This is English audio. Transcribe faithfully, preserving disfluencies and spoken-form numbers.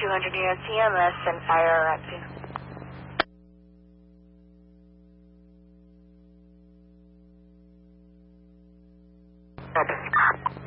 two hundred units E M S and fire at scene. Copy.